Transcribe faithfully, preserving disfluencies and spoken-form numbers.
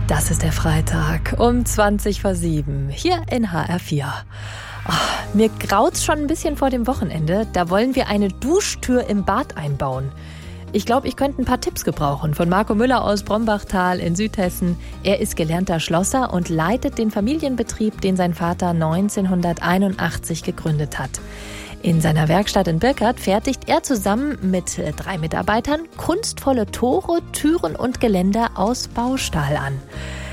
Das ist der Freitag um zwanzig vor sieben hier in H R vier. Oh, mir graut's schon ein bisschen vor dem Wochenende. Da wollen wir eine Duschtür im Bad einbauen. Ich glaube, ich könnte ein paar Tipps gebrauchen von Marco Müller aus Brombachtal in Südhessen. Er ist gelernter Schlosser und leitet den Familienbetrieb, den sein Vater neunzehnhunderteinundachtzig gegründet hat. In seiner Werkstatt in Birkert fertigt er zusammen mit drei Mitarbeitern kunstvolle Tore, Türen und Geländer aus Baustahl an.